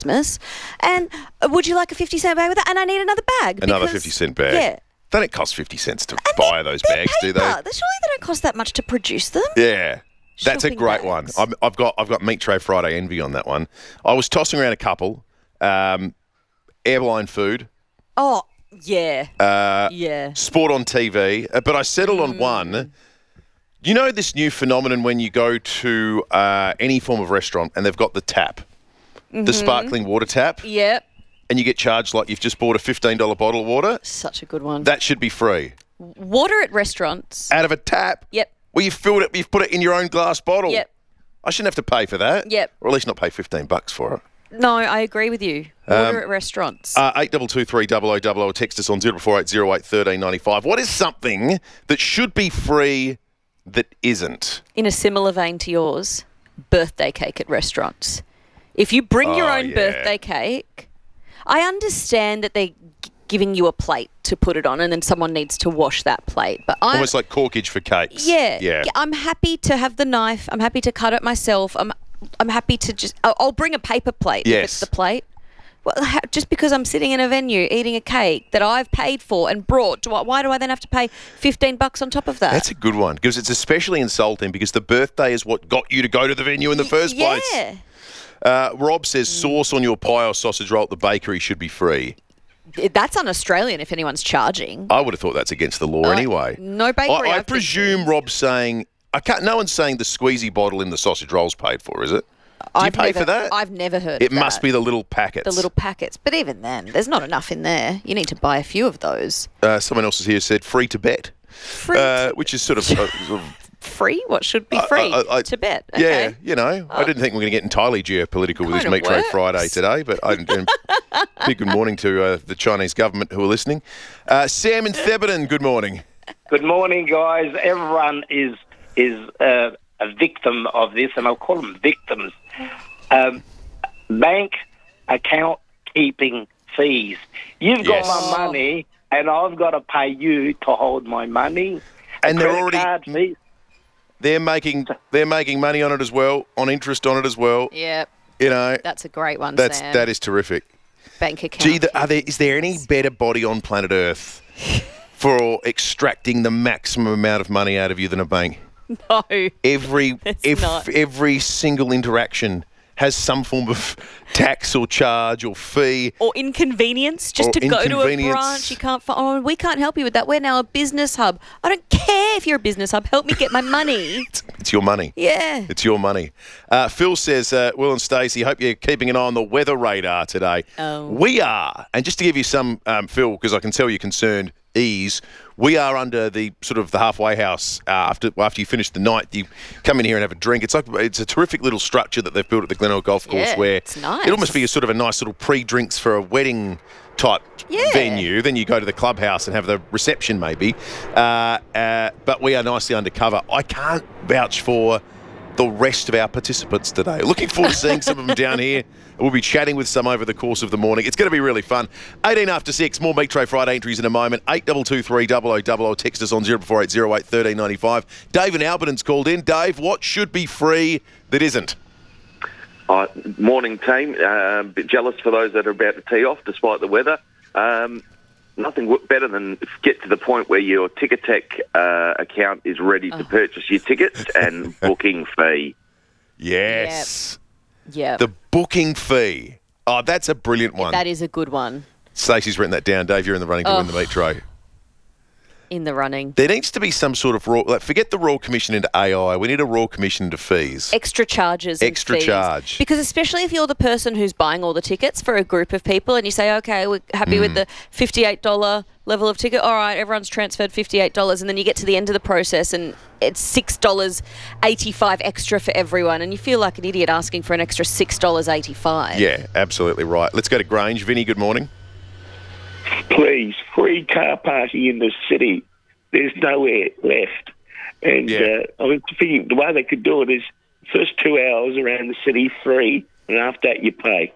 Christmas. And would you like a 50-cent bag with that? And I need another bag. Another because- 50-cent bag. Yeah. They don't cost 50 cents to buy those They're bags, do paper. they? Surely they don't cost that much to produce them. Yeah. That's a Shopping great bags. one. I've got Meat Tray Friday envy on that one. I was tossing around a couple. Airline food, Oh, yeah. Yeah. sport on TV, but I settled on one. You know this new phenomenon when you go to any form of restaurant and they've got the tap, the sparkling water tap, Yep. and you get charged like you've just bought a $15 bottle of water? Such a good one. That should be free. Water at restaurants. Out of a tap? Yep. Well, you've filled it, you've put it in your own glass bottle. Yep. I shouldn't have to pay for that. Yep. Or at least not pay $15 for it. No, I agree with you. Water at restaurants. 8223 0000 or text us on 0448 08 1395. What is something that should be free that isn't? In a similar vein to yours, birthday cake at restaurants. If you bring your own yeah. birthday cake, I understand that they're giving you a plate to put it on and then someone needs to wash that plate. But Almost like corkage for cakes. Yeah. I'm happy to have the knife. I'm happy to cut it myself. I'm happy to just... I'll bring a paper plate if it's Yes. the plate. Well, just because I'm sitting in a venue eating a cake that I've paid for and brought, why do I then have to pay $15 on top of that? That's a good one because it's especially insulting because the birthday is what got you to go to the venue in the first place. Yeah. Rob says sauce on your pie or sausage roll at the bakery should be free. That's un-Australian if anyone's charging. I would have thought that's against the law anyway. No bakery. I I've been presume Rob's saying... no one's saying the squeezy bottle in the sausage roll's paid for, is it? Do you pay for that? I've never heard It of must that. be the little packets. The little packets. But even then, there's not enough in there. You need to buy a few of those. Someone else here said free to bet, Free to which is sort of free? What should be free? To bet. Okay. yeah, you know. I didn't think we were going to get entirely geopolitical with this Kind of Meat Tray works. Friday today, but big good morning to the Chinese government who are listening. Sam in Theberton, good morning. Good morning, guys. Everyone is a victim of this, and I'll call them victims. Bank account keeping fees. You've got Yes. my money, and I've got to pay you to hold my money. And they're Credit already card fees. they're making money on it as well, on interest on it as well. Yeah. You know, That's a great one, Sam. that is terrific. Bank account. Gee, is there any better body on planet Earth for extracting the maximum amount of money out of you than a bank? No. not. Every single interaction has some form of tax or charge or fee. Or inconvenience, just Or to go to a inconvenience. branch. You can't find. Oh, we can't help you with that. We're now a business hub. I don't care if you're a business hub. Help me get my money. It's your money. Yeah. It's your money. Phil says, Will and Stacey, hope you're keeping an eye on the weather radar today. Oh. We are. And just to give you some, Phil, because I can tell you're concerned, ease, we are under the sort of the halfway house. After you finish the night, you come in here and have a drink. It's a terrific little structure that they've built at the Glenelg Golf Course Yeah, where it's nice. it almost be a sort of a nice little pre-drinks for a wedding type venue. Then you go to the clubhouse and have the reception maybe. But we are nicely undercover. I can't vouch for the rest of our participants today. Looking forward to seeing some of them down here. We'll be chatting with some over the course of the morning. It's going to be really fun. 18 after 6, more Meat Tray Friday entries in a moment. 8223 0000. Text us on 0448 08 1395. Dave in Alberton's called in. Dave, what should be free that isn't? Morning, team. Bit jealous for those that are about to tee off despite the weather. Nothing better than get to the point where your Ticketek account is ready to purchase your tickets and booking fee. Yes. Yeah. The booking fee. Oh, that's a brilliant one. That is a good one. Stacey's written that down. Dave, you're in the running to win the Meat Tray. In the running. There needs to be some sort of forget the Royal Commission into AI. We need a Royal Commission into fees. Extra charges and Extra fees. charge. Because especially if you're the person who's buying all the tickets for a group of people and you say, okay, we're happy with the $58 level of ticket. All right, everyone's transferred $58. And then you get to the end of the process and it's $6.85 extra for everyone. And you feel like an idiot asking for an extra $6.85. Yeah, absolutely right. Let's go to Grange. Vinny, good morning. Please, free car parking in the city. There's nowhere left. And I was thinking the way they could do it is first 2 hours around the city free, and after that you pay.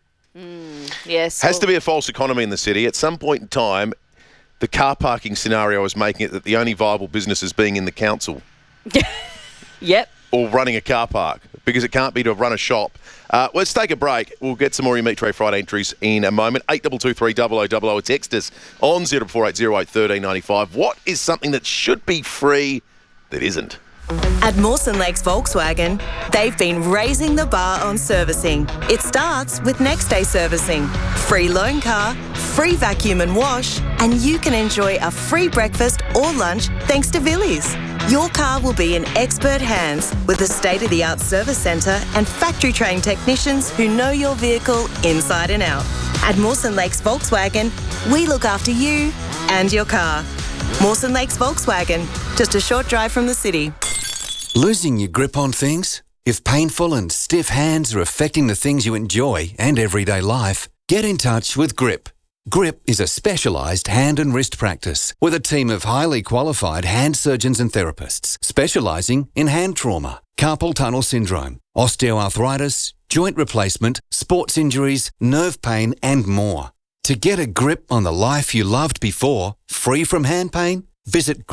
Yes. Has to be a false economy in the city. At some point in time, the car parking scenario is making it that the only viable business is being in the council. Yep. or running a car park, because it can't be to run a shop. Let's take a break. We'll get some more Meat Tray Friday entries in a moment. 8223 0000. Text us on 0480 1395. What is something that should be free that isn't? At Mawson Lakes Volkswagen, they've been raising the bar on servicing. It starts with next day servicing, free loan car, free vacuum and wash, and you can enjoy a free breakfast or lunch thanks to Villies. Your car will be in expert hands with a state-of-the-art service centre and factory-trained technicians who know your vehicle inside and out. At Mawson Lakes Volkswagen, we look after you and your car. Mawson Lakes Volkswagen, just a short drive from the city. Losing your grip on things? If painful and stiff hands are affecting the things you enjoy and everyday life, get in touch with Grip. Grip is a specialised hand and wrist practice with a team of highly qualified hand surgeons and therapists specialising in hand trauma, carpal tunnel syndrome, osteoarthritis, joint replacement, sports injuries, nerve pain and more. To get a grip on the life you loved before, free from hand pain, visit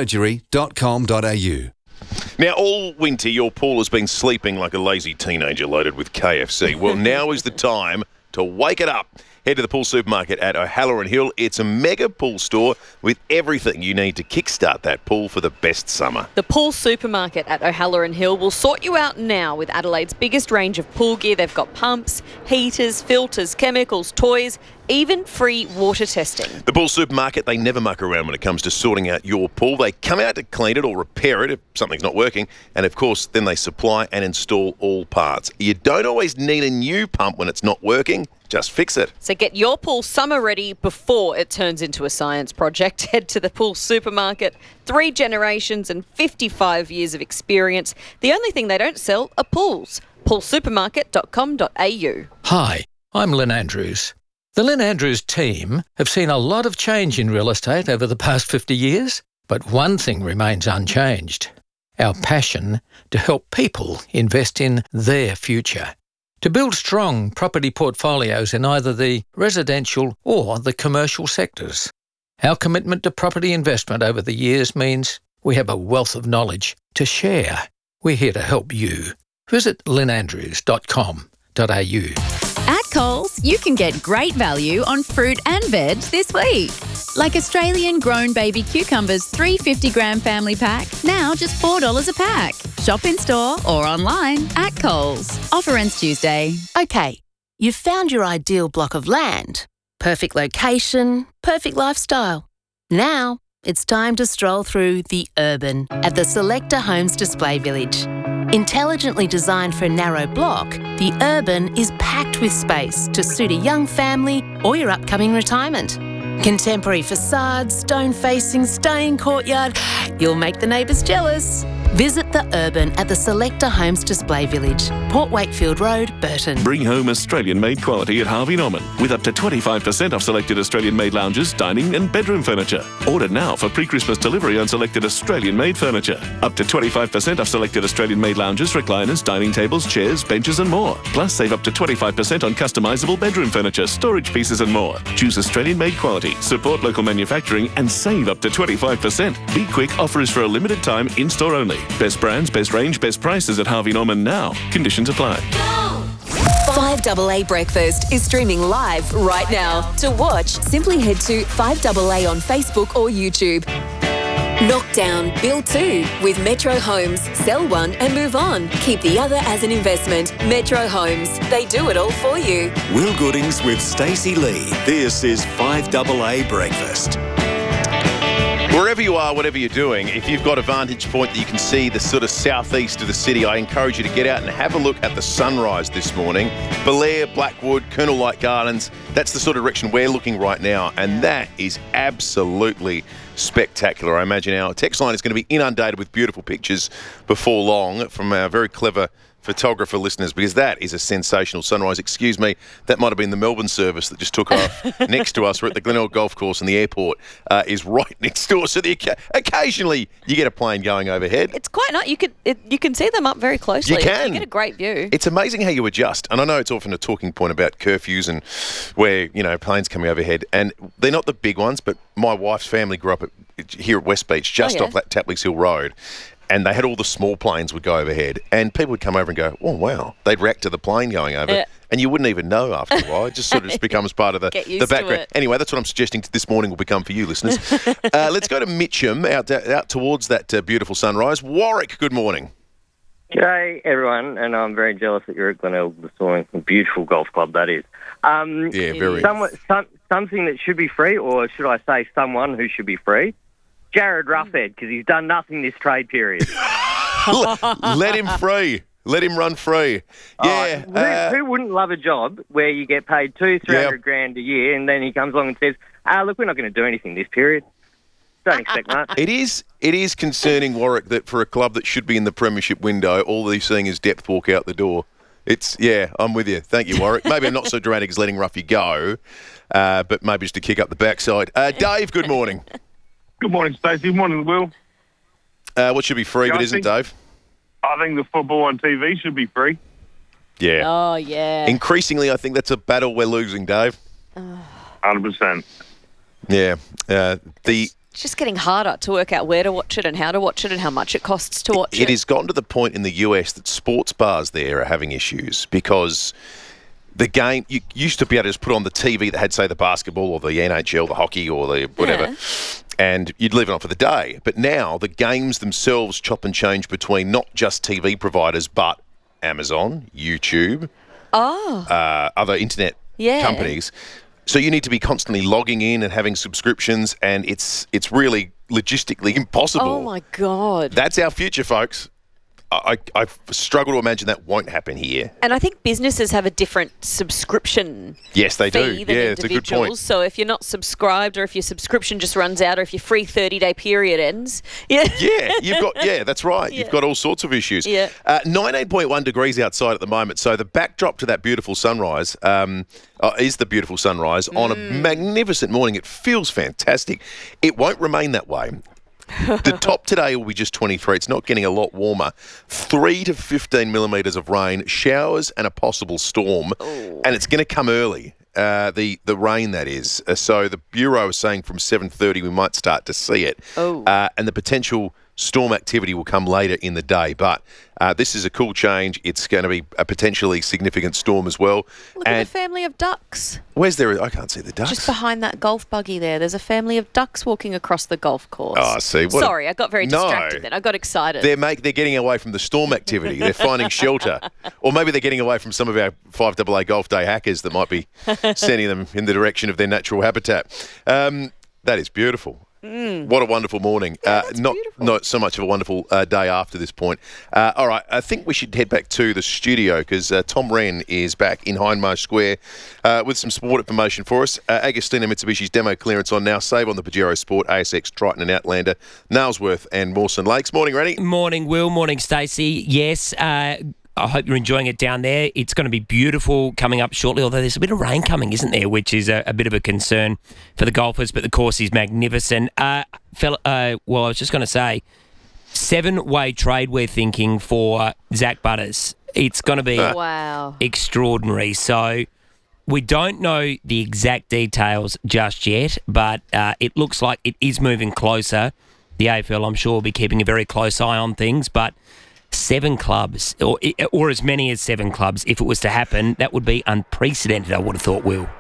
gripsurgery.com.au. Now, all winter, your pool has been sleeping like a lazy teenager loaded with KFC. Well, now is the time to wake it up. Head to the Pool Supermarket at O'Halloran Hill. It's a mega pool store with everything you need to kickstart that pool for the best summer. The Pool Supermarket at O'Halloran Hill will sort you out now with Adelaide's biggest range of pool gear. They've got pumps, heaters, filters, chemicals, toys, even free water testing. The Pool Supermarket, they never muck around when it comes to sorting out your pool. They come out to clean it or repair it if something's not working. And of course, then they supply and install all parts. You don't always need a new pump when it's not working. Just fix it. So get your pool summer ready before it turns into a science project. Head to the Pool Supermarket. 3 generations and 55 years of experience. The only thing they don't sell are pools. poolsupermarket.com.au. Hi, I'm Lynn Andrews. The Lynn Andrews team have seen a lot of change in real estate over the past 50 years, but one thing remains unchanged: our passion to help people invest in their future. To build strong property portfolios in either the residential or the commercial sectors. Our commitment to property investment over the years means we have a wealth of knowledge to share. We're here to help you. Visit lynnandrews.com.au. At Coles, you can get great value on fruit and veg this week. Like Australian-grown baby cucumbers 350-gram family pack, now just $4 a pack. Shop in-store or online at Coles. Offer ends Tuesday. Okay, you've found your ideal block of land. Perfect location, perfect lifestyle. Now, it's time to stroll through the Urban at the Selector Homes Display Village. Intelligently designed for a narrow block, the Urban is packed with space to suit a young family or your upcoming retirement. Contemporary facades, stone facing, stunning courtyard. You'll make the neighbours jealous. Visit the Urban at the Selector Homes Display Village, Port Wakefield Road, Burton. Bring home Australian-made quality at Harvey Norman with up to 25% off selected Australian-made lounges, dining and bedroom furniture. Order now for pre-Christmas delivery on selected Australian-made furniture. Up to 25% off selected Australian-made lounges, recliners, dining tables, chairs, benches and more. Plus, save up to 25% on customisable bedroom furniture, storage pieces and more. Choose Australian-made quality, support local manufacturing and save up to 25%. Be quick, offer is for a limited time, in-store only. Best brands, best range, best prices at Harvey Norman now. Conditions apply. 5AA Breakfast is streaming live right now. To watch, simply head to 5AA on Facebook or YouTube. Knock down, build 2 with Metro Homes. Sell one and move on. Keep the other as an investment. Metro Homes. They do it all for you. Will Goodings with Stacey Lee. This is 5AA Breakfast. Wherever you are, whatever you're doing, if you've got a vantage point that you can see the sort of southeast of the city, I encourage you to get out and have a look at the sunrise this morning. Belair, Blackwood, Colonel Light Gardens, that's the sort of direction we're looking right now, and that is absolutely spectacular. I imagine our text line is going to be inundated with beautiful pictures before long from our very clever photographer listeners, because that is a sensational sunrise. Excuse me, that might have been the Melbourne service that just took off next to us. We're at the Glenelg Golf Course and the airport is right next door. So occasionally you get a plane going overhead. It's quite nice. You can see them up very closely. You can. You get a great view. It's amazing how you adjust. And I know it's often a talking point about curfews and where, planes coming overhead. And they're not the big ones, but my wife's family grew up here at West Beach, just off that Tapley's Hill Road. and they had all the small planes would go overhead, and people would come over and go, "Oh wow!" They'd react to the plane going over, and you wouldn't even know after a while. It just sort of just becomes part of the background. Anyway, that's what I'm suggesting this morning will become for you, listeners. Let's go to Mitcham out towards that beautiful sunrise. Warwick, good morning. G'day, everyone, and I'm very jealous that you're at Glenelg this morning. A beautiful golf club, that is. Very. Something that should be free, or should I say someone who should be free? Jared Ruffhead, because he's done nothing this trade period. Let him free. Let him run free. Yeah. Who wouldn't love a job where you get paid $200,000-300 grand a year, and then he comes along and says, look, we're not going to do anything this period. Don't expect much. It is concerning, Warwick, that for a club that should be in the premiership window, all they're seeing is depth walk out the door. I'm with you. Thank you, Warwick. Maybe I'm not so dramatic as letting Ruffy go, but maybe just to kick up the backside. Dave, good morning. Good morning, Stacey. Good morning, Will. What should be free but isn't, Dave? I think the football on TV should be free. Yeah. Oh, yeah. Increasingly, I think that's a battle we're losing, Dave. 100%. Yeah. It's just getting harder to work out where to watch it and how to watch it and how much it costs to watch it. It has gotten to the point in the US that sports bars there are having issues because the game, you used to be able to just put on the TV that had, say, the basketball or the NHL, the hockey or the whatever, and you'd leave it on for the day. But now the games themselves chop and change between not just TV providers but Amazon, YouTube, other internet companies. So you need to be constantly logging in and having subscriptions, and it's really logistically impossible. Oh, my God. That's our future, folks. I struggle to imagine that won't happen here. And I think businesses have a different subscription Yes, they do. fee than It's a good point. So if you're not subscribed or if your subscription just runs out or if your free 30-day period ends. That's right. You've got all sorts of issues. 19.1 degrees outside at the moment. So the backdrop to that beautiful sunrise is the beautiful sunrise on a magnificent morning. It feels fantastic. It won't remain that way. The top today will be just 23. It's not getting a lot warmer. 3 to 15 millimetres of rain, showers and a possible storm. And it's going to come early, the rain, that is. So the Bureau is saying from 7:30 we might start to see it. And the potential storm activity will come later in the day. But this is a cool change. It's going to be a potentially significant storm as well. Look at the family of ducks. Where's there? I can't see the ducks. Just behind that golf buggy there. There's a family of ducks walking across the golf course. Oh, I see. Sorry, I got very distracted then. I got excited. They're getting away from the storm activity. They're finding shelter. Or maybe they're getting away from some of our 5AA Golf Day hackers that might be sending them in the direction of their natural habitat. That is beautiful. What a wonderful morning. Not so much of a wonderful day after this point. All right, I think we should head back to the studio because Tom Wren is back in Hindmarsh Square with some sport information for us. Agostina Mitsubishi's demo clearance on now. Save on the Pajero Sport, ASX, Triton and Outlander, Nailsworth and Mawson Lakes. Morning, Rennie. Morning, Will. Morning, Stacey. Yes, I hope you're enjoying it down there. It's going to be beautiful coming up shortly, although there's a bit of rain coming, isn't there, which is a bit of a concern for the golfers, but the course is magnificent. I was just going to say, 7-way trade we're thinking for Zach Butters. It's going to be extraordinary. So we don't know the exact details just yet, but it looks like it is moving closer. The AFL, I'm sure, will be keeping a very close eye on things, but 7 clubs, or as many as 7 clubs, if it was to happen, that would be unprecedented, I would have thought, Will.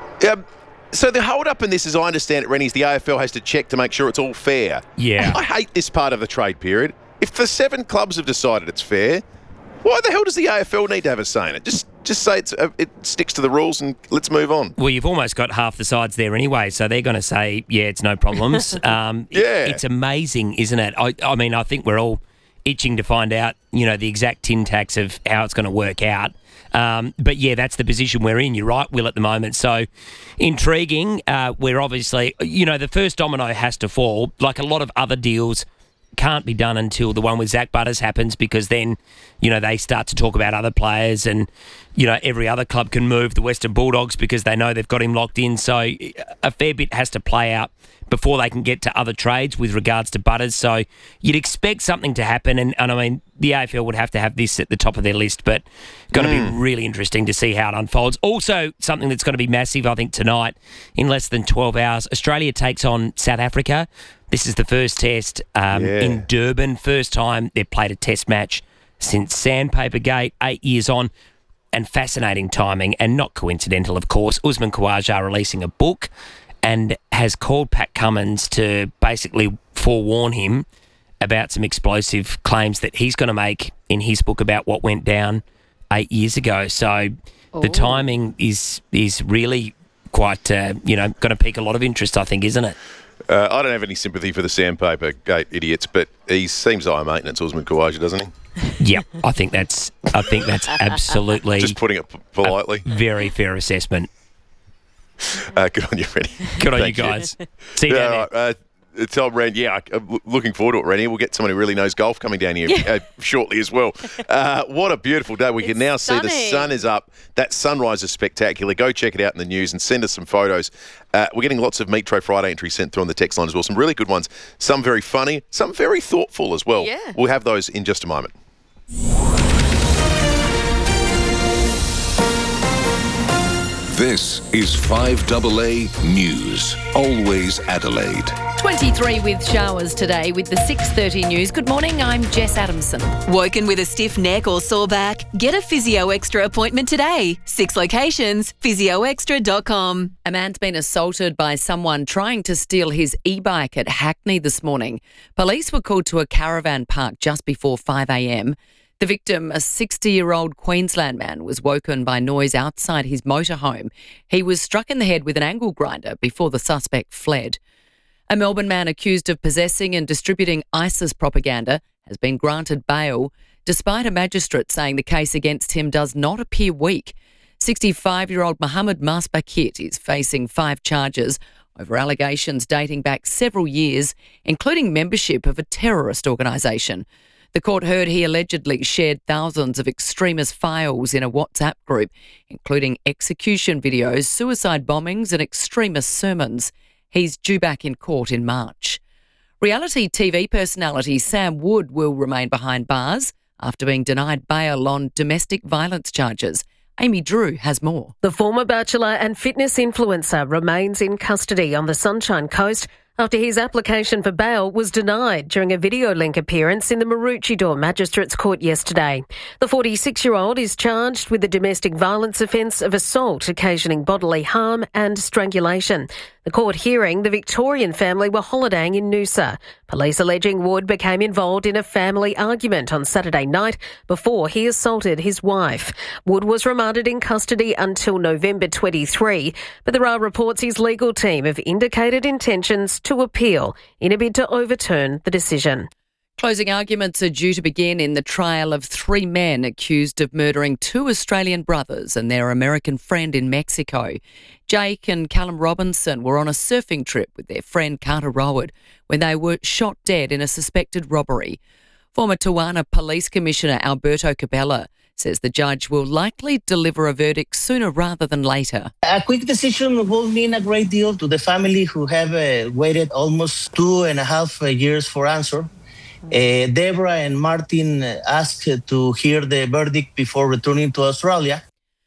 So the hold-up in this, as I understand it, Rennie, is the AFL has to check to make sure it's all fair. Yeah. I hate this part of the trade period. If the 7 clubs have decided it's fair, why the hell does the AFL need to have a say in it? Just say it sticks to the rules and let's move on. Well, you've almost got half the sides there anyway, so they're going to say, yeah, it's no problems. It's amazing, isn't it? I mean, I think we're all itching to find out, the exact tin tacks of how it's going to work out. But yeah, that's the position we're in. You're right, Will, at the moment. So intriguing. We're obviously, the first domino has to fall. Like a lot of other deals can't be done until the one with Zach Butters happens, because then, they start to talk about other players and, every other club can move the Western Bulldogs because they know they've got him locked in. So a fair bit has to play out before they can get to other trades with regards to Butters. So you'd expect something to happen. And I mean, the AFL would have to have this at the top of their list, but going to be really interesting to see how it unfolds. Also, something that's going to be massive, I think, tonight, in less than 12 hours, Australia takes on South Africa. This is the first test in Durban. First time they've played a test match since Sandpaper Gate, 8 years on. And fascinating timing, and not coincidental, of course. Usman Khawaja releasing a book and has called Pat Cummins to basically forewarn him about some explosive claims that he's going to make in his book about what went down 8 years ago. So the timing is really quite, going to pique a lot of interest, I think, isn't it? I don't have any sympathy for the Sandpaper Gate idiots, but he seems high maintenance, Usman Khawaja, doesn't he? Yeah, I think that's absolutely, just putting it politely, a very fair assessment. Good on you, Rennie. Good on you guys. See you down there. Tell Ren, I'm looking forward to it, Rennie. We'll get someone who really knows golf coming down here shortly as well. What a beautiful day. We can now see the sun is up. That sunrise is spectacular. Go check it out in the news and send us some photos. We're getting lots of Metro Friday entries sent through on the text line as well. Some really good ones. Some very funny, some very thoughtful as well. Yeah. We'll have those in just a moment. This is 5AA News. Always Adelaide. 23 with showers today with the 6:30 news. Good morning, I'm Jess Adamson. Woken with a stiff neck or sore back? Get a Physio Extra appointment today. 6 locations, physioextra.com. A man's been assaulted by someone trying to steal his e-bike at Hackney this morning. Police were called to a caravan park just before 5 a.m. The victim, a 60-year-old Queensland man, was woken by noise outside his motorhome. He was struck in the head with an angle grinder before the suspect fled. A Melbourne man accused of possessing and distributing ISIS propaganda has been granted bail, despite a magistrate saying the case against him does not appear weak. 65-year-old Mohammed Masbakit is facing 5 charges over allegations dating back several years, including membership of a terrorist organisation. The court heard he allegedly shared thousands of extremist files in a WhatsApp group, including execution videos, suicide bombings and extremist sermons. He's due back in court in March. Reality TV personality Sam Wood will remain behind bars after being denied bail on domestic violence charges. Amy Drew has more. The former bachelor and fitness influencer remains in custody on the Sunshine Coast after his application for bail was denied during a video link appearance in the Maroochydore Magistrates Court yesterday. The 46-year-old is charged with the domestic violence offence of assault occasioning bodily harm and strangulation. The court hearing, the Victorian family were holidaying in Noosa. Police alleging Wood became involved in a family argument on Saturday night before he assaulted his wife. Wood was remanded in custody until November 23, but there are reports his legal team have indicated intentions to appeal in a bid to overturn the decision. Closing arguments are due to begin in the trial of 3 men accused of murdering 2 Australian brothers and their American friend in Mexico. Jake and Callum Robinson were on a surfing trip with their friend Carter Roward when they were shot dead in a suspected robbery. Former Tawana Police Commissioner Alberto Cabela says the judge will likely deliver a verdict sooner rather than later. A quick decision will mean a great deal to the family who have waited almost 2.5 years for answer. Deborah and Martin asked to hear the verdict before returning to Australia.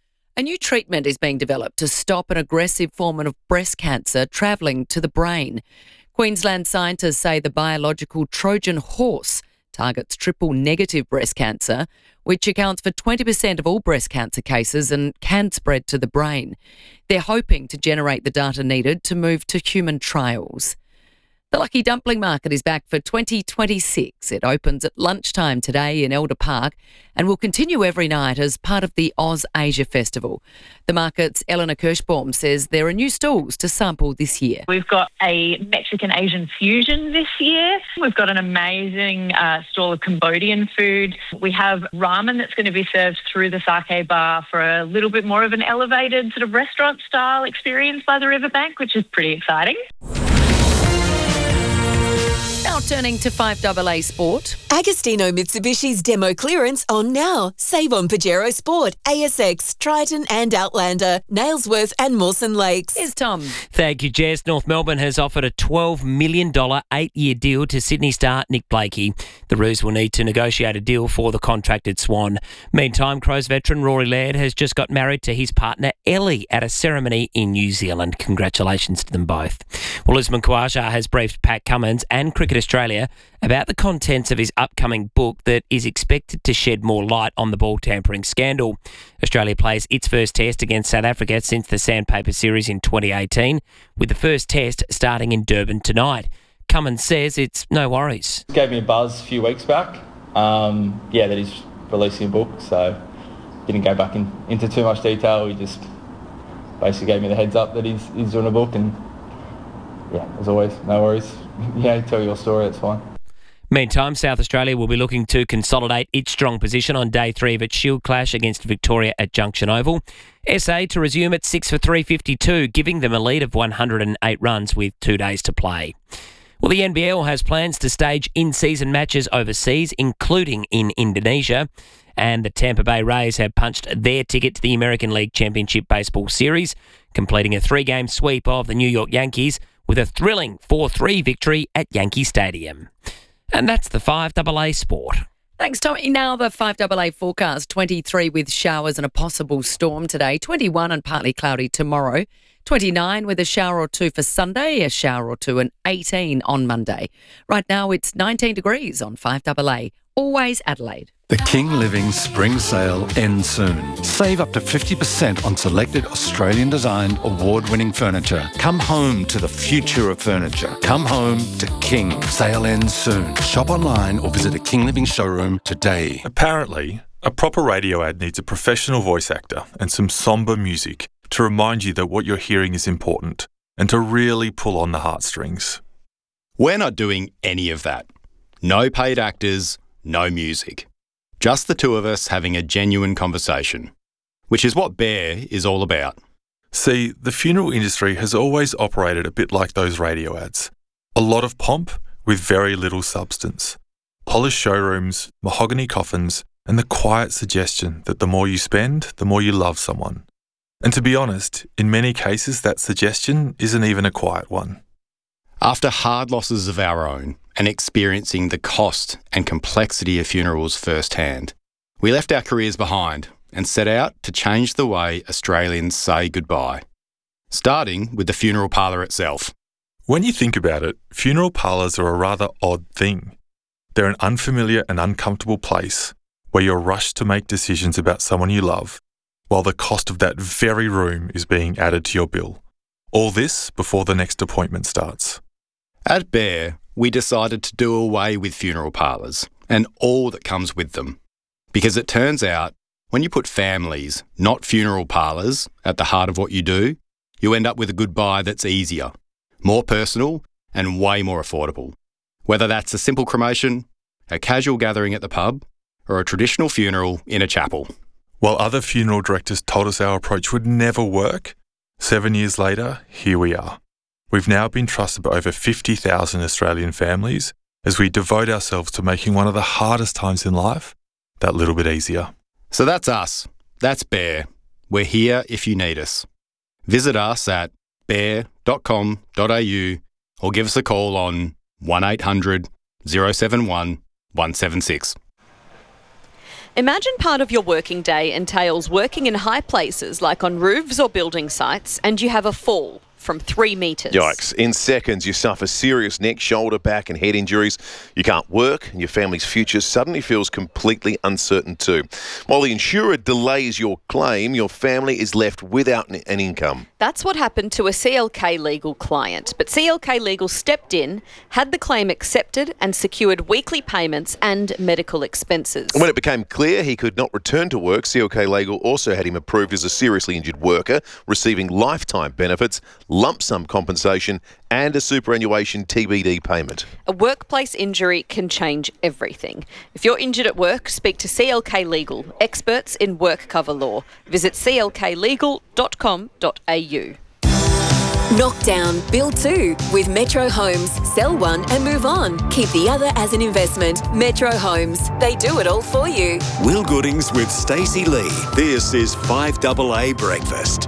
A new treatment is being developed to stop an aggressive form of breast cancer travelling to the brain. Queensland scientists say the biological Trojan horse targets triple-negative breast cancer, which accounts for 20% of all breast cancer cases and can spread to the brain. They're hoping to generate the data needed to move to human trials. The Lucky Dumpling Market is back for 2026. It opens at lunchtime today in Elder Park and will continue every night as part of the Oz Asia Festival. The market's Eleanor Kirschbaum says there are new stalls to sample this year. We've got a Mexican-Asian fusion this year. We've got an amazing stall of Cambodian food. We have ramen that's going to be served through the sake bar for a little bit more of an elevated sort of restaurant-style experience by the riverbank, which is pretty exciting. Now turning to 5AA Sport. Agostino Mitsubishi's demo clearance on now. Save on Pajero Sport, ASX, Triton and Outlander, Nailsworth and Mawson Lakes. Here's Tom. Thank you, Jess. North Melbourne has offered a $12 million 8-year deal to Sydney star Nick Blakey. The Roos will need to negotiate a deal for the contracted Swan. Meantime, Crows veteran Rory Laird has just got married to his partner Ellie at a ceremony in New Zealand. Congratulations to them both. Well, Usman Khawaja has briefed Pat Cummins and Cricket Australia about the contents of his upcoming book that is expected to shed more light on the ball tampering scandal. Australia plays its first test against South Africa since the Sandpaper Series in 2018, with the first test starting in Durban tonight. Cummins says it's no worries. Gave me a buzz a few weeks back, that he's releasing a book, so didn't go back into too much detail. He just basically gave me the heads up that he's doing a book, and as always, no worries. Tell your story, it's fine. Meantime, South Australia will be looking to consolidate its strong position on day 3 of its Shield clash against Victoria at Junction Oval. SA to resume at 6 for 352, giving them a lead of 108 runs with 2 days to play. Well, the NBL has plans to stage in-season matches overseas, including in Indonesia. And the Tampa Bay Rays have punched their ticket to the American League Championship Baseball Series, completing a 3-game sweep of the New York Yankees with a thrilling 4-3 victory at Yankee Stadium. And that's the 5AA Sport. Thanks, Tommy. Now the 5AA forecast. 23 with showers and a possible storm today. 21 and partly cloudy tomorrow. 29 with a shower or two for Sunday, a shower or two, and 18 on Monday. Right now it's 19 degrees on 5AA. Always Adelaide. The King Living Spring Sale ends soon. Save up to 50% on selected Australian-designed, award-winning furniture. Come home to the future of furniture. Come home to King. Sale ends soon. Shop online or visit a King Living showroom today. Apparently, a proper radio ad needs a professional voice actor and some sombre music to remind you that what you're hearing is important and to really pull on the heartstrings. We're not doing any of that. No paid actors, no music. Just the two of us having a genuine conversation, which is what Bear is all about. See, the funeral industry has always operated a bit like those radio ads. A lot of pomp with very little substance. Polished showrooms, mahogany coffins, and the quiet suggestion that the more you spend, the more you love someone. And to be honest, in many cases that suggestion isn't even a quiet one. After hard losses of our own and experiencing the cost and complexity of funerals firsthand, we left our careers behind and set out to change the way Australians say goodbye, starting with the funeral parlour itself. When you think about it, funeral parlours are a rather odd thing. They're an unfamiliar and uncomfortable place where you're rushed to make decisions about someone you love, while the cost of that very room is being added to your bill. All this before the next appointment starts. At Bear, we decided to do away with funeral parlours and all that comes with them. Because it turns out, when you put families, not funeral parlours, at the heart of what you do, you end up with a goodbye that's easier, more personal and way more affordable. Whether that's a simple cremation, a casual gathering at the pub, or a traditional funeral in a chapel. While other funeral directors told us our approach would never work, 7 years later, here we are. We've now been trusted by over 50,000 Australian families as we devote ourselves to making one of the hardest times in life that little bit easier. So that's us. That's Bear. We're here if you need us. Visit us at bear.com.au or give us a call on 1800 071 176. Imagine part of your working day entails working in high places like on roofs or building sites and you have a fall from 3 metres. Yikes. In seconds, you suffer serious neck, shoulder, back and head injuries. You can't work and your family's future suddenly feels completely uncertain too. While the insurer delays your claim, your family is left without an income. That's what happened to a CLK Legal client. But CLK Legal stepped in, had the claim accepted and secured weekly payments and medical expenses. When it became clear he could not return to work, CLK Legal also had him approved as a seriously injured worker, receiving lifetime benefits, lump sum compensation and a superannuation TBD payment. A workplace injury can change everything. If you're injured at work, speak to CLK Legal, experts in work cover law. Visit clklegal.com.au. Knockdown, build two with Metro Homes. Sell one and move on. Keep the other as an investment. Metro Homes. They do it all for you. Will Goodings with Stacey Lee. This is 5AA Breakfast.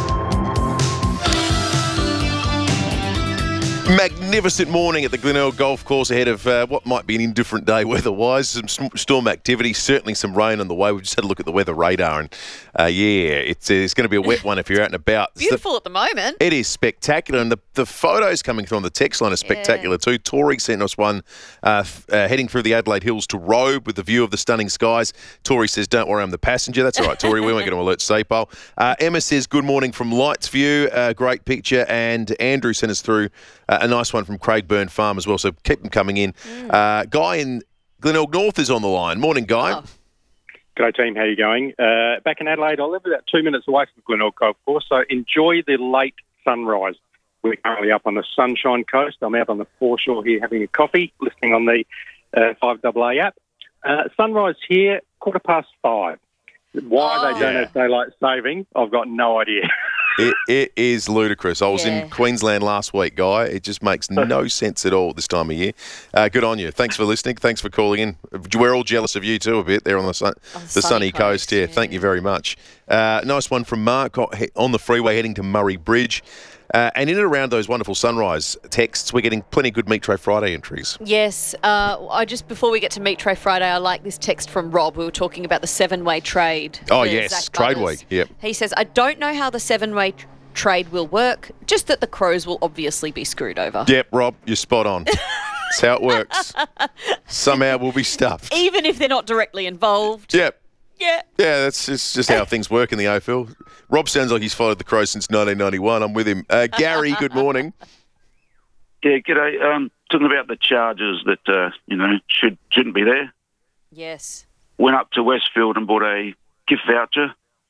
Magnificent morning at the Glenelg Golf Course ahead of what might be an indifferent day weather-wise. Some storm activity, certainly some rain on the way. We've just had a look at the weather radar and, it's going to be a wet one if you're out and about. Beautiful at the moment. It is spectacular, and the photos coming through on the text line are spectacular too. Tori sent us one heading through the Adelaide Hills to Robe with the view of the stunning skies. Tori says, don't worry, I'm the passenger. That's all right, Tori. We weren't going to alert SAPOL. Emma says, good morning from Lights View. Great picture. And Andrew sent us through a nice one from Craigburn Farm as well, so keep them coming in. Guy in Glenelg North is on the line. Morning, Guy. G'day, team. How you going? Back in Adelaide, I live about 2 minutes away from Glenelg Golf Course, so enjoy the late sunrise. We're currently up on the Sunshine Coast. I'm out on the foreshore here having a coffee, listening on the 5AA app. Sunrise here, 5:15. Why they don't have daylight saving, I've got no idea. It is ludicrous. I was in Queensland last week, Guy. It just makes no sense at all this time of year. Good on you. Thanks for listening. Thanks for calling in. We're all jealous of you too a bit there on the sunny coast here. Thank you very much. Nice one from Mark on the freeway heading to Murray Bridge. And in and around those wonderful sunrise texts, we're getting plenty of good Meat Tray Friday entries. Yes. Before we get to Meat Tray Friday, I like this text from Rob. We were talking about the 7-way trade. Oh, yes. Trade week. Yep. He says, I don't know how the 7-way trade will work, just that the Crows will obviously be screwed over. Yep, Rob, you're spot on. That's how it works. Somehow we'll be stuffed. Even if they're not directly involved. Yep. Yeah. Yeah, that's just how things work in the AFL. Rob sounds like he's followed the Crows since 1991. I'm with him. Gary, good morning. Yeah, g'day. Talking about the charges that, shouldn't be there. Yes. Went up to Westfield and bought a gift voucher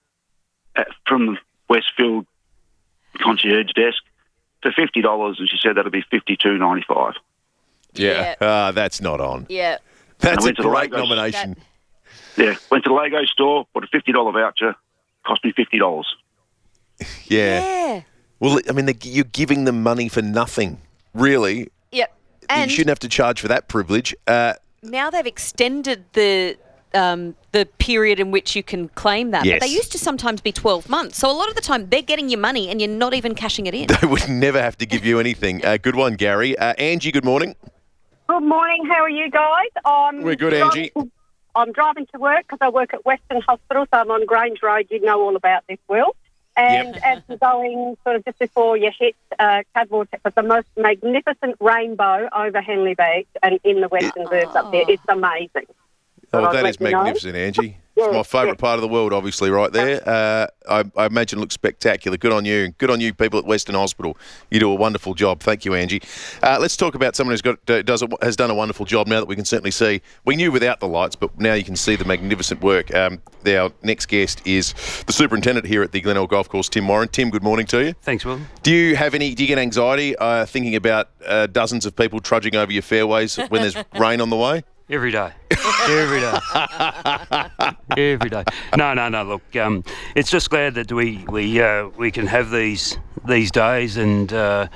from Westfield concierge desk for $50, and she said that'll be $52.95. Yeah. That's not on. Yeah. That's a great nomination. Went to the Lego store, bought a $50 voucher, cost me $50. Yeah. Well, I mean, you're giving them money for nothing, really. Yep. And you shouldn't have to charge for that privilege. Now they've extended the period in which you can claim that. Yes. But they used to sometimes be 12 months. So a lot of the time they're getting your money and you're not even cashing it in. They would never have to give you anything. Good one, Gary. Angie, good morning. Good morning. How are you guys? We're good, Angie. I'm driving to work because I work at Western Hospital, so I'm on Grange Road. You know all about this, Will. And as you're going sort of just before you hit Cadmore, the most magnificent rainbow over Henley Beach and in the Western Burbs up there. It's amazing. Oh, that is magnificent, Angie. It's my favourite part of the world, obviously, right there. I imagine it looks spectacular. Good on you. Good on you, people at Western Hospital. You do a wonderful job. Thank you, Angie. Let's talk about someone has done a wonderful job now that we can certainly see. We knew without the lights, but now you can see the magnificent work. Our next guest is the superintendent here at the Glenelg Golf Course, Tim Warren. Tim, good morning to you. Thanks, Will. Do you get anxiety thinking about dozens of people trudging over your fairways when there's rain on the way? Every day. Every day. Every day. No. Look, it's just glad that we can have these days and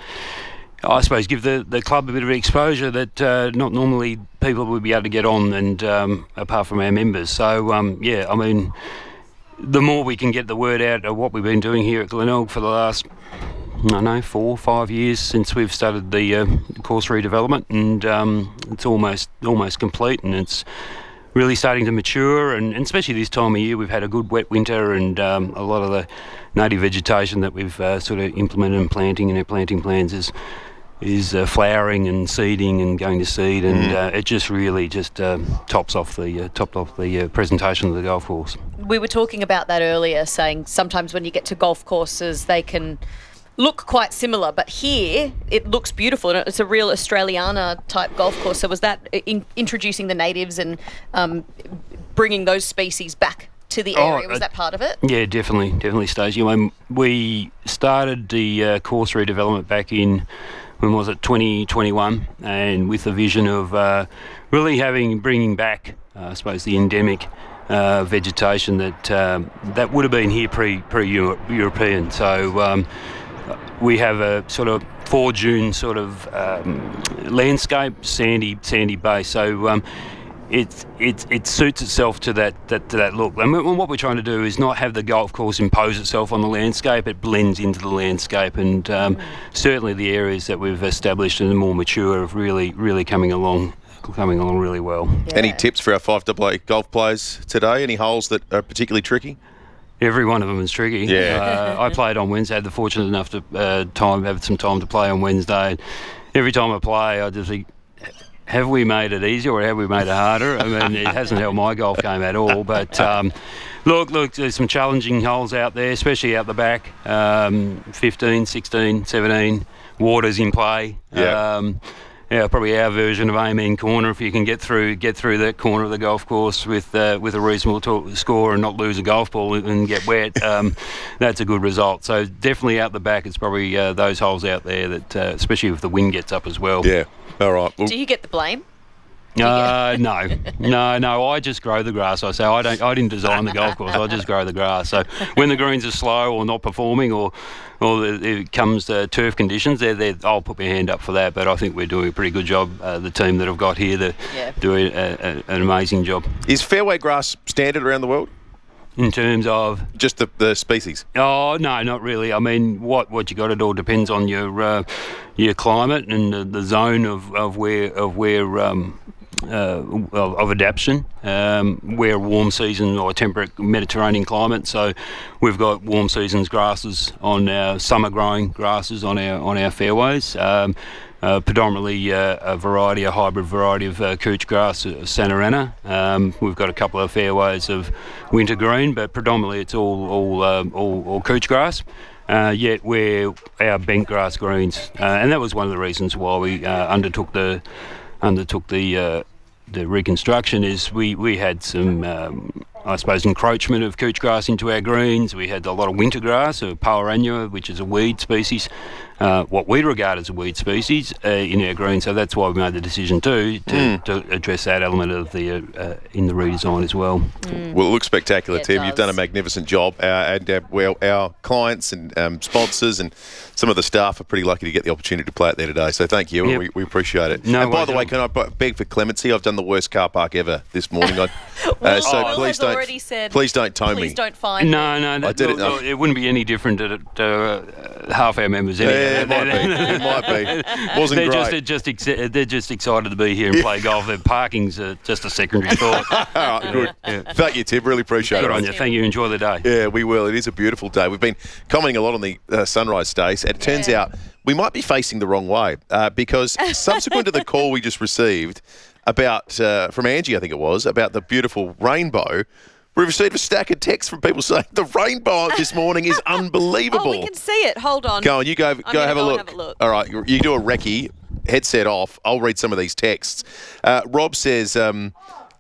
I suppose give the club a bit of exposure that not normally people would be able to get on, and apart from our members. So I mean, the more we can get the word out of what we've been doing here at Glenelg for the last 4 or 5 years since we've started the course redevelopment, and it's almost complete, and it's really starting to mature, and especially this time of year we've had a good wet winter, and a lot of the native vegetation that we've sort of implemented and planting in our planting plans is flowering and seeding and going to seed, and it just really tops off the presentation of the golf course. We were talking about that earlier, saying sometimes when you get to golf courses they can look quite similar, but here it looks beautiful. It's a real Australiana type golf course. So was that introducing the natives and bringing those species back to the area? Was that part of it? Yeah, definitely, Stacey. When we started the course redevelopment back in, when was it, 2021, and with the vision of really bringing back, I suppose, the endemic vegetation that would have been here pre-European. So we have a sort of 4 dune sort of landscape, sandy base. So it suits itself to that look. And what we're trying to do is not have the golf course impose itself on the landscape. It blends into the landscape, and certainly the areas that we've established and are more mature have really coming along really well. Yeah. Any tips for our 5AA golf players today? Any holes that are particularly tricky? Every one of them is tricky. Yeah. I played on Wednesday. Had the fortunate enough to have some time to play on Wednesday. Every time I play, I just think, have we made it easier or have we made it harder? I mean, it hasn't helped my golf game at all. But look, there's some challenging holes out there, especially out the back. 15, 16, 17, water's in play. Yeah. Probably our version of Amen Corner. If you can get through that corner of the golf course with a reasonable score and not lose a golf ball and get wet, that's a good result. So definitely out the back, it's probably those holes out there that, especially if the wind gets up as well. Yeah. All right. Do you get the blame? No. I just grow the grass. I say I didn't design the golf course. I just grow the grass. So when the greens are slow or not performing, or it comes to turf conditions, I'll put my hand up for that. But I think we're doing a pretty good job. The team that I've got here, that doing an amazing job. Is fairway grass standard around the world? In terms of just the species? Oh no, not really. I mean, what you got, it all depends on your climate and the zone of adaptation. We're warm season or temperate Mediterranean climate, so we've got warm seasons grasses on our summer growing grasses on our fairways. Predominantly a hybrid variety of couch grass, Santa Ana. We've got a couple of fairways of winter green, but predominantly it's all couch grass. Yet we're our bent grass greens, and that was one of the reasons why we undertook the reconstruction. Is we had some encroachment of couch grass into our greens. We had a lot of winter grass, Poa annua, which is a weed species, what we regard as a weed species, in our greens. So that's why we made the decision to address that element of the in the redesign as well. Well, it looks spectacular, Tim. You've done a magnificent job, and our clients and sponsors and some of the staff are pretty lucky to get the opportunity to play it there today. So thank you. Yep. We appreciate it. No, and by the way, can I beg for clemency? I've done the worst car park ever this morning. So please don't tow me. Please don't find No, I did it. It wouldn't be any different to half our members anyway. Yeah, it might be. Wasn't great. They're just excited to be here and play golf. Their parking's just a secondary thought. All right, good. Yeah. Thank you, Tim. Really appreciate it. Good on you. Thank you. Enjoy the day. Yeah, we will. It is a beautiful day. We've been commenting a lot on the sunrise days. It turns out we might be facing the wrong way because subsequent to the call we just received about from Angie, I think it was, about the beautiful rainbow, we received a stack of texts from people saying the rainbow this morning is unbelievable. Oh, we can see it. Hold on. Go on, you go have a look. All right, you do a recce, headset off. I'll read some of these texts. Rob says on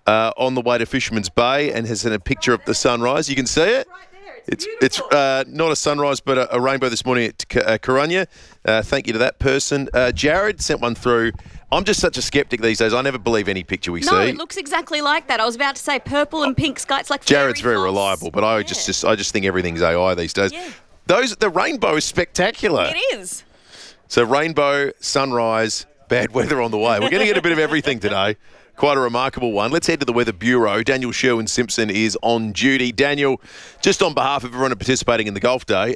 the way to Fisherman's Bay and has sent a picture of the sunrise. You can see it. It's not a sunrise, but a rainbow this morning at Karanya. Thank you to that person. Jared sent one through. I'm just such a skeptic these days. I never believe any picture we see. No, it looks exactly like that. I was about to say purple and pink sky. It's like Jared's very reliable, but I just think everything's AI these days. Yeah. The rainbow is spectacular. It is. So rainbow, sunrise, bad weather on the way. We're going to get a bit of everything today. Quite a remarkable one. Let's head to the Weather Bureau. Daniel Sherwin-Simpson is on duty. Daniel, just on behalf of everyone participating in the golf day,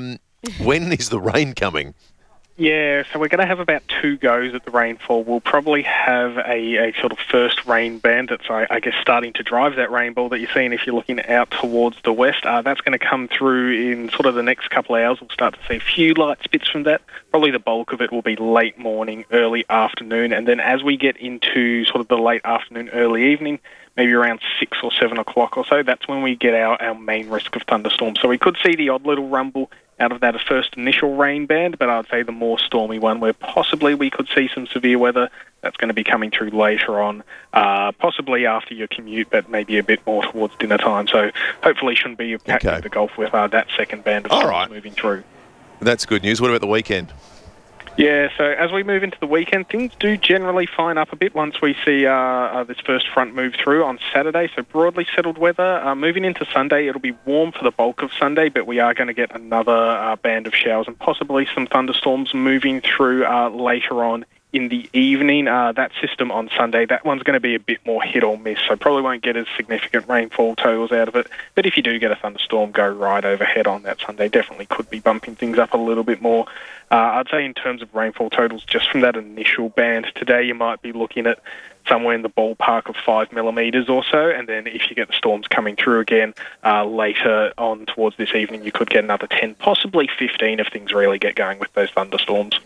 when is the rain coming? Yeah, so we're going to have about 2 goes at the rainfall. We'll probably have a sort of first rain band that's, I guess, starting to drive that rainfall that you're seeing if you're looking out towards the west. That's going to come through in sort of the next couple of hours. We'll start to see a few light spits from that. Probably the bulk of it will be late morning, early afternoon. And then as we get into sort of the late afternoon, early evening, maybe around 6 or 7 o'clock or so, that's when we get our main risk of thunderstorms. So we could see the odd little rumble out of that first initial rain band, but I'd say the more stormy one where possibly we could see some severe weather. That's going to be coming through later on, possibly after your commute, but maybe a bit more towards dinner time. So hopefully shouldn't be impacting the golf with that second band of storms moving through. That's good news. What about the weekend? Yeah, so as we move into the weekend, things do generally fine up a bit once we see this first front move through on Saturday. So broadly settled weather. Moving into Sunday, it'll be warm for the bulk of Sunday, but we are going to get another band of showers and possibly some thunderstorms moving through later on in the evening. That system on Sunday, that one's going to be a bit more hit or miss, so probably won't get as significant rainfall totals out of it. But if you do get a thunderstorm go right overhead on that Sunday, definitely could be bumping things up a little bit more. I'd say in terms of rainfall totals, just from that initial band today, you might be looking at somewhere in the ballpark of 5 millimetres or so, and then if you get the storms coming through again later on towards this evening, you could get another 10, possibly 15 if things really get going with those thunderstorms.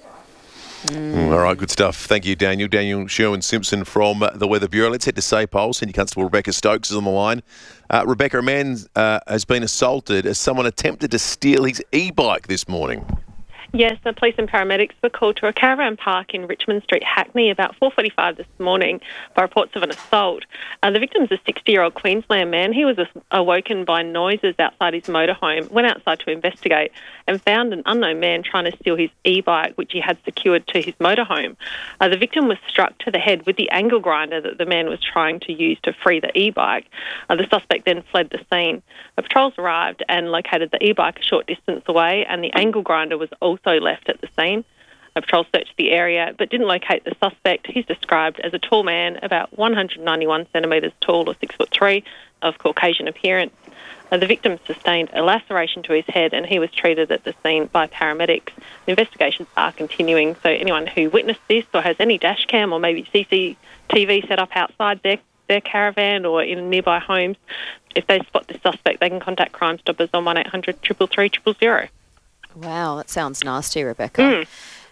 All right, good stuff. Thank you, Daniel. Daniel Sherwin-Simpson from the Weather Bureau. Let's head to Sapole. Senior Constable Rebecca Stokes is on the line. Rebecca, a man has been assaulted as someone attempted to steal his e-bike this morning. Yes, the police and paramedics were called to a caravan park in Richmond Street, Hackney, about 4:45 this morning by reports of an assault. The victim's a 60-year-old Queensland man. He was awoken by noises outside his motorhome, went outside to investigate and found an unknown man trying to steal his e-bike, which he had secured to his motorhome. The victim was struck to the head with the angle grinder that the man was trying to use to free the e-bike. The suspect then fled the scene. Patrols arrived and located the e-bike a short distance away, and the angle grinder was also left at the scene. Patrol searched the area but didn't locate the suspect. He's described as a tall man, about 191 centimetres tall or 6'3", of Caucasian appearance. The victim sustained a laceration to his head and he was treated at the scene by paramedics. The investigations are continuing, so anyone who witnessed this or has any dash cam or maybe CCTV set up outside their caravan or in nearby homes, if they spot this suspect, they can contact Crime Stoppers on 1800 333 000. Wow, that sounds nasty, Rebecca.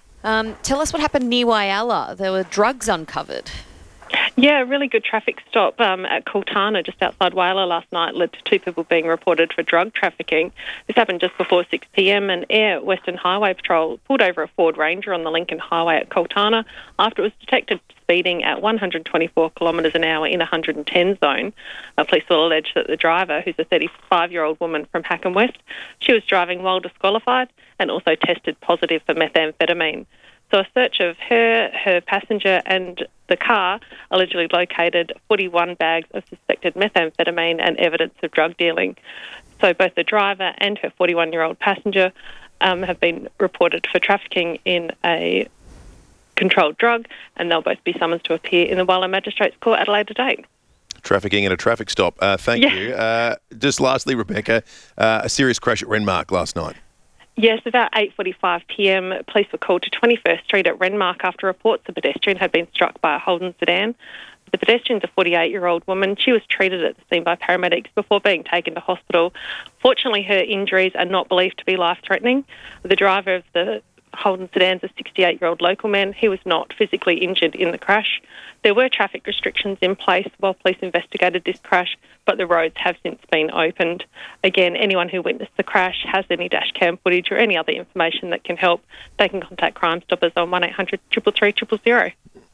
Tell us what happened near Whyalla. There were drugs uncovered. Yeah, a really good traffic stop at Kultana, just outside Whyalla last night, led to 2 people being reported for drug trafficking. This happened just before 6 p.m, and Air Western Highway Patrol pulled over a Ford Ranger on the Lincoln Highway at Kultana after it was detected speeding at 124 kilometres an hour in a 110 zone. Police will allege that the driver, who's a 35-year-old woman from Hackham West, she was driving while disqualified and also tested positive for methamphetamine. So a search of her passenger and the car allegedly located 41 bags of suspected methamphetamine and evidence of drug dealing. So both the driver and her 41-year-old passenger have been reported for trafficking in a controlled drug, and they'll both be summoned to appear in the Whyalla Magistrates Court at a later date. Trafficking and a traffic stop. Thank you. Just lastly, Rebecca, a serious crash at Renmark last night. Yes, about 8:45 p.m, police were called to 21st Street at Renmark after reports a pedestrian had been struck by a Holden sedan. The pedestrian's a 48-year-old woman. She was treated at the scene by paramedics before being taken to hospital. Fortunately, her injuries are not believed to be life-threatening. The driver of the Holden sedan's a 68-year-old local man. He was not physically injured in the crash. There were traffic restrictions in place while police investigated this crash, but the roads have since been opened. Again, anyone who witnessed the crash, has any dash cam footage or any other information that can help, they can contact Crime Stoppers on 1800 333 000.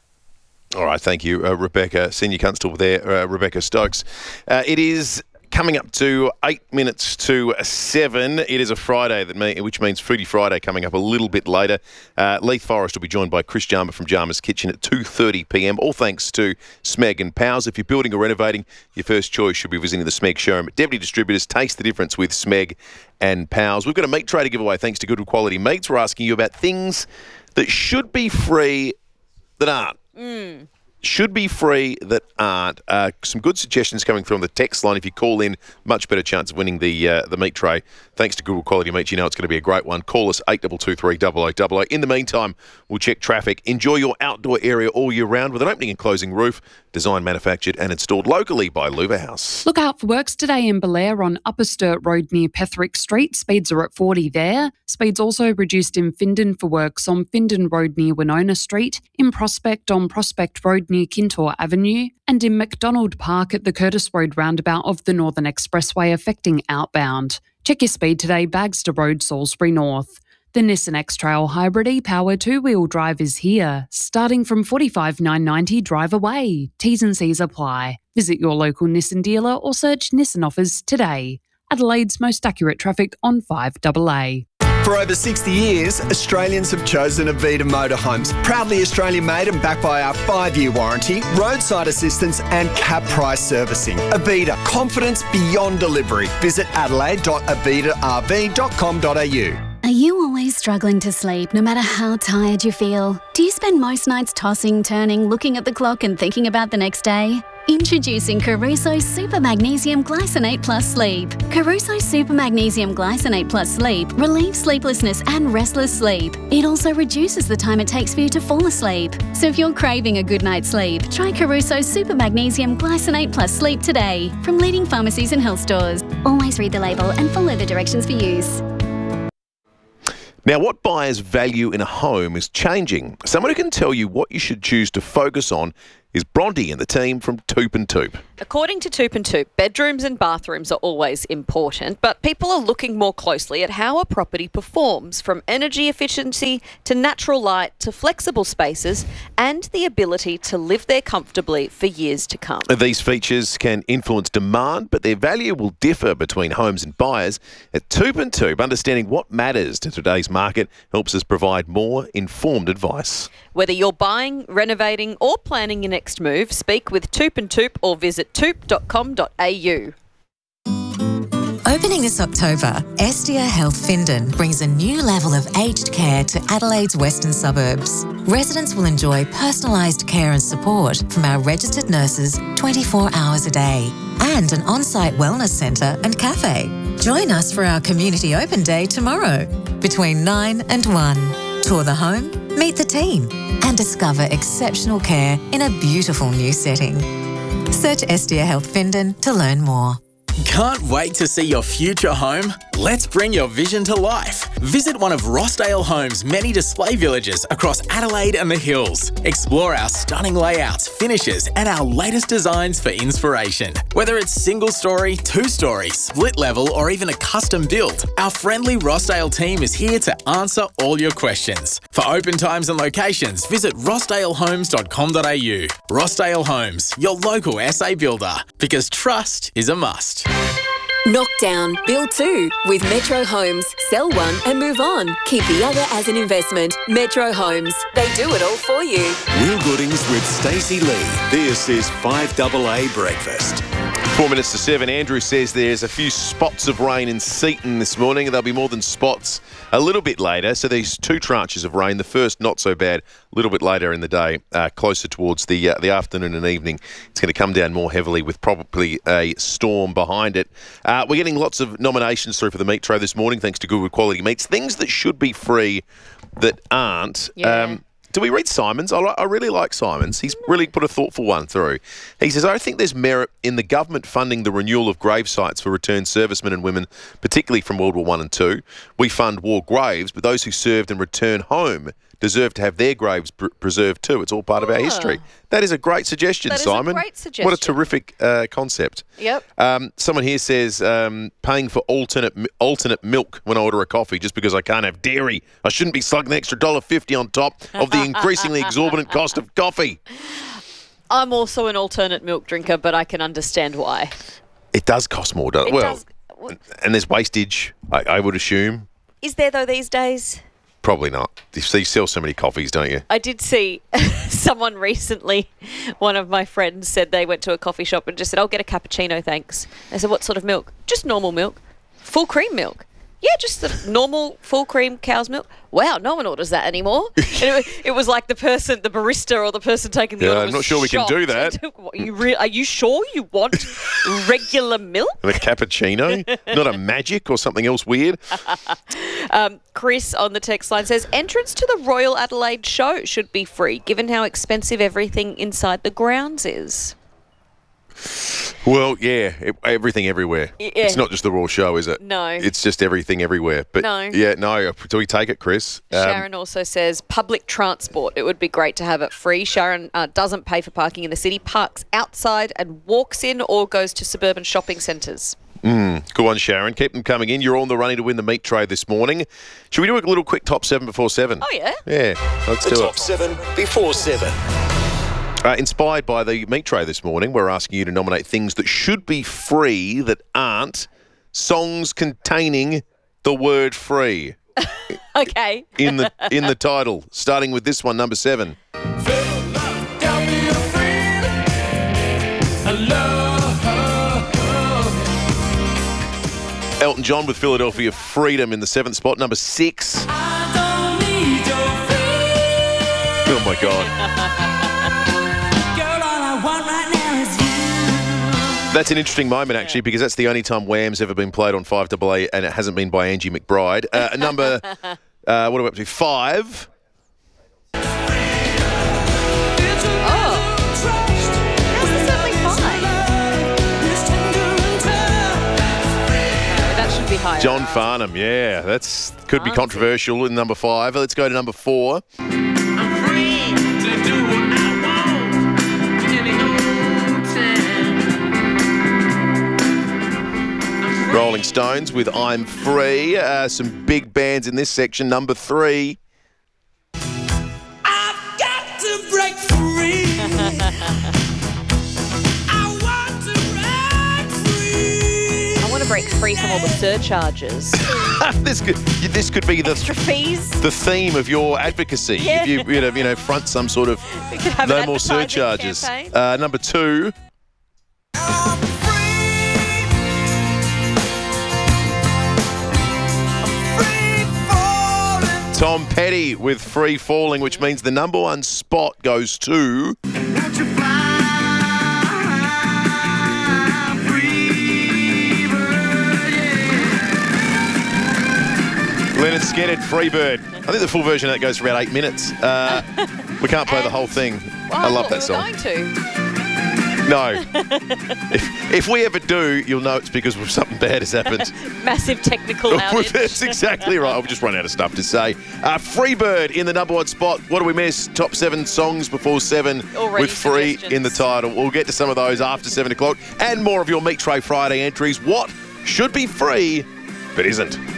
All right, thank you, Rebecca. Senior Constable there, Rebecca Stokes. It is coming up to 8 minutes to 7. It is a Friday, which means Foodie Friday coming up a little bit later. Leith Forrest will be joined by Chris Jarmer from Jarmer's Kitchen at 2:30 p.m. All thanks to Smeg and Powers. If you're building or renovating, your first choice should be visiting the Smeg showroom at Deputy Distributors. Taste the difference with Smeg and Powers. We've got a meat tray to give away thanks to Good Quality Meats. We're asking you about things that should be free that aren't. Should be free that aren't. Some good suggestions coming through on the text line. If you call in, much better chance of winning the meat tray. Thanks to Good Quality Meats, you know it's going to be a great one. Call us 8223 0000. In the meantime, we'll check traffic. Enjoy your outdoor area all year round with an opening and closing roof, designed, manufactured and installed locally by Luva House. Look out for works today in Belair on Upper Sturt Road near Petherick Street. Speeds are at 40 there. Speeds also reduced in Findon for works on Findon Road near Winona Street, in Prospect on Prospect Road near Kintore Avenue, and in McDonald Park at the Curtis Road roundabout of the Northern Expressway affecting outbound. Check your speed today, Bagster Road, Salisbury North. The Nissan X-Trail Hybrid e-Power 2-wheel drive is here, starting from $45,990 drive away. T's and C's apply. Visit your local Nissan dealer or search Nissan offers today. Adelaide's most accurate traffic on 5AA. For over 60 years, Australians have chosen Avita Motorhomes. Proudly Australian-made and backed by our 5-year warranty, roadside assistance and cap price servicing. Avita, confidence beyond delivery. Visit adelaide.avitarv.com.au. Are you always struggling to sleep no matter how tired you feel? Do you spend most nights tossing, turning, looking at the clock and thinking about the next day? Introducing Caruso Super Magnesium Glycinate Plus Sleep. Caruso Super Magnesium Glycinate Plus Sleep relieves sleeplessness and restless sleep. It also reduces the time it takes for you to fall asleep. So if you're craving a good night's sleep, try Caruso Super Magnesium Glycinate Plus Sleep today from leading pharmacies and health stores. Always read the label and follow the directions for use. Now, what buyers value in a home is changing. Someone who can tell you what you should choose to focus on is Bronte and the team from Toop and Toop. According to Toop and Toop, bedrooms and bathrooms are always important, but people are looking more closely at how a property performs, from energy efficiency to natural light to flexible spaces and the ability to live there comfortably for years to come. These features can influence demand, but their value will differ between homes and buyers. At Toop and Toop, understanding what matters to today's market helps us provide more informed advice. Whether you're buying, renovating or planning your next move, speak with Toop and Toop or visit toop.com.au. Opening this October, Estia Health Findon brings a new level of aged care to Adelaide's western suburbs. Residents will enjoy personalised care and support from our registered nurses 24 hours a day and an on-site wellness centre and cafe. Join us for our community open day tomorrow between 9 and 1. Tour the home, meet the team and discover exceptional care in a beautiful new setting. Search Estia Health Findon to learn more. Can't wait to see your future home? Let's bring your vision to life. Visit one of Rossdale Homes' many display villages across Adelaide and the Hills. Explore our stunning layouts, finishes, and our latest designs for inspiration. Whether it's single story, 2-story, split level, or even a custom build, our friendly Rossdale team is here to answer all your questions. For open times and locations, visit rossdalehomes.com.au. Rossdale Homes, your local SA builder, because trust is a must. Knock down, build two with Metro Homes. Sell one and move on. Keep the other as an investment. Metro Homes. They do it all for you. Will Goodings with Stacey Lee. This is 5AA Breakfast. 4 minutes to 7. Andrew says there's a few spots of rain in Seaton this morning. There'll be more than spots a little bit later. So there's 2 tranches of rain. The first not so bad, a little bit later in the day, closer towards the afternoon and evening. It's going to come down more heavily with probably a storm behind it. We're getting lots of nominations through for the meat tray this morning, thanks to Goodwood Quality Meats. Things that should be free that aren't. Yeah. Do we read Simon's? I really like Simon's. He's really put a thoughtful one through. He says, I think there's merit in the government funding the renewal of grave sites for returned servicemen and women, particularly from World War I and II. We fund war graves, but those who served and return home deserve to have their graves preserved too. It's all part of our history. That is a great suggestion, Simon. That is a great suggestion. What a terrific concept. Yep. Someone here says paying for alternate milk when I order a coffee just because I can't have dairy. I shouldn't be slugging the extra $1.50 on top of the increasingly exorbitant cost of coffee. I'm also an alternate milk drinker, but I can understand why. It does cost more, doesn't it? Well, and there's wastage, I would assume. Is there, though, these days? Probably not. You sell so many coffees, don't you? I did see someone recently, one of my friends said they went to a coffee shop and just said, I'll get a cappuccino, thanks. I said, what sort of milk? Just normal milk. Full cream milk. Yeah, just the normal full cream cow's milk. Wow, no one orders that anymore. It was like the barista or the person taking the order was I'm not sure we can do that. Are you sure you want regular milk? A cappuccino? Not a magic or something else weird? Chris on the text line says, entrance to the Royal Adelaide show should be free, given how expensive everything inside the grounds is. Well, yeah, everything everywhere. Yeah. It's not just the Royal Show, is it? No. It's just everything everywhere. But no. Yeah, no. Do we take it, Chris? Sharon also says public transport. It would be great to have it free. Sharon doesn't pay for parking in the city, parks outside and walks in or goes to suburban shopping centres. Good one, Sharon. Keep them coming in. You're on the running to win the meat tray this morning. Should we do a little quick top 7 before 7? Oh, yeah? Yeah, let's do it. The top 7 before 7. Inspired by the meat tray this morning, we're asking you to nominate things that should be free that aren't. Songs containing the word free. Okay. in the title, starting with this one, number 7. Elton John with Philadelphia Freedom in the 7th spot, number 6. Oh my God. That's an interesting moment, actually, because that's the only time Wham's ever been played on 5AA, and it hasn't been by Angie McBride. Number, what are we up to? 5. Higher. John Farnham, yeah, could be controversial in number 5. Let's go to number 4. Rolling Stones with I'm Free. Some big bands in this section. Number 3. I've got to break free. I want to break free from all the surcharges. This could be the extra fees. The theme of your advocacy. Yeah. If you front some sort of no more surcharges. Number 2. Tom Petty with Free Falling, which means the number 1 spot goes to Leonard Skinner, Freebird. I think the full version of that goes for about 8 minutes. We can't play the whole thing. I love that song. We're going to. No. If we ever do, you'll know it's because something bad has happened. Massive technical outage. That's exactly right. I've just run out of stuff to say. Freebird in the number 1 spot. What do we miss? Top 7 songs before 7 Already with Free suggestions. in the title. We'll get to some of those after 7 o'clock and more of your Meat Tray Friday entries. What should be free but isn't?